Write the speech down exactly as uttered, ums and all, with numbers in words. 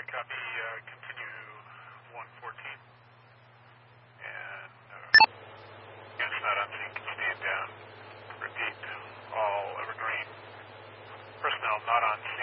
Copy, uh, continue one fourteen. And, uh, units not on scene can stand down. Repeat, all Evergreen personnel not on scene